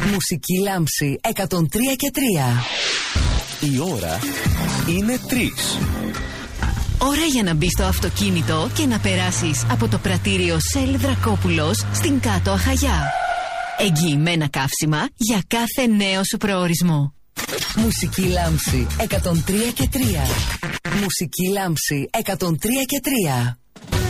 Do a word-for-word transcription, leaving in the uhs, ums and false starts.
Μουσική λάμψη εκατόν τρία και τρία. Η ώρα είναι τρεις. Ώρα για να μπεις στο αυτοκίνητο και να περάσεις από το πρατήριο Shell Δρακόπουλος στην Κάτω Αχαγιά. Εγγυημένα καύσιμα για κάθε νέο σου προορισμό. Μουσική λάμψη εκατόν τρία και τρία. Μουσική λάμψη εκατόν τρία και τρία.